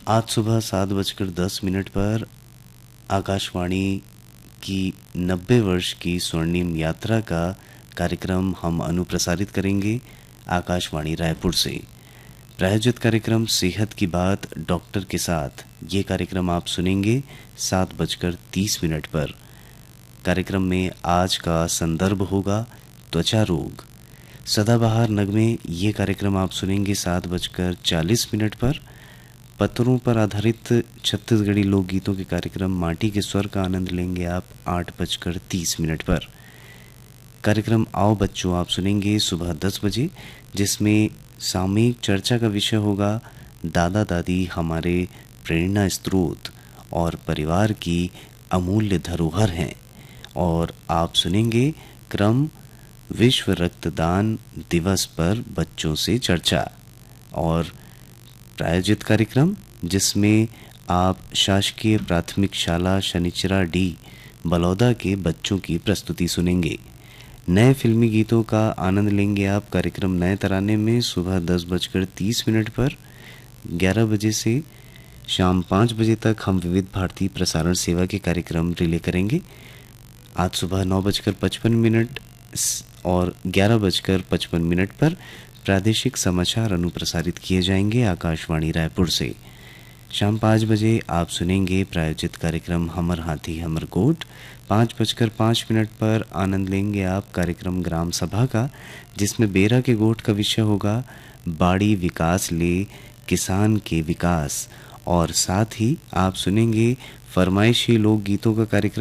आज सुबह 7:10 पर आकाशवाणी की 90 वर्ष की स्वर्णिम यात्रा का कार्यक्रम हम अनुप्रसारित करेंगे आकाशवाणी रायपुर से। प्रायोजित कार्यक्रम सेहत की बात डॉक्टर के साथ, ये कार्यक्रम आप सुनेंगे 7:30 पर। कार्यक्रम में आज का संदर्भ होगा त्वचा रोग। सदाबहार नगमे, ये कार्यक्रम आप सुनेंगे 7:40 पर। पत्थरों पर आधारित छत्तीसगढ़ी लोकगीतों के कार्यक्रम माटी के स्वर का आनंद लेंगे आप 8:30 पर। कार्यक्रम आओ बच्चों आप सुनेंगे सुबह 10 बजे, जिसमें सामयिक चर्चा का विषय होगा दादा दादी हमारे प्रेरणा स्रोत और परिवार की अमूल्य धरोहर हैं। और आप सुनेंगे क्रम विश्व रक्तदान दिवस पर बच्चों से चर्चा। और प्रायोजित कार्यक्रम जिसमें आप शासकीय प्राथमिक शाला शनिचरा डी बलौदा के बच्चों की प्रस्तुति सुनेंगे। नए फिल्मी गीतों का आनंद लेंगे आप कार्यक्रम नए तराने में सुबह 10:30 पर। 11 बजे से शाम 5 बजे तक हम विविध भारती प्रसारण सेवा के कार्यक्रम रिले करेंगे। आज सुबह 9:55 और 11:55 पर प्रादेशिक समाचार अनुप्रसारित किए जाएंगे आकाशवाणी रायपुर से। शाम 5 बजे आप सुनेंगे प्रायोजित कार्यक्रम हमर हाथी हमर गोठ। 5:05 पर आनंद लेंगे आप कार्यक्रम ग्राम सभा का, जिसमें बेरा के गोठ का विषय होगा बाड़ी विकास ले किसान के विकास। और साथ ही आप सुनेंगे फरमाइशी लोक गीतों का कार्यक्रम